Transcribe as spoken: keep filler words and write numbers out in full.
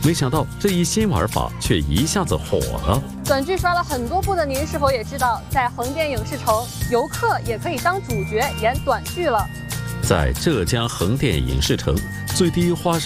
没想到这一新玩法却一下子火了。 短剧刷了很多部的您是否也知道，在横店影视城，游客也可以当主角演短剧了？ 在浙江横店影视城，最低花上